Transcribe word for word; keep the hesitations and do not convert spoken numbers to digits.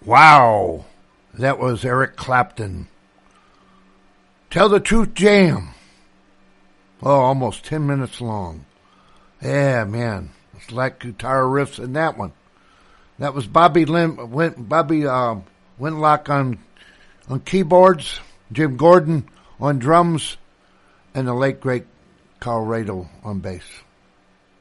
Wow. That was Eric Clapton. Tell the Truth Jam. Oh, almost ten minutes long. Yeah, man. It's like guitar riffs in that one. That was Bobby Lin, Win, Bobby uh, Winlock on on keyboards, Jim Gordon on drums, and the late great Carl Radle on bass.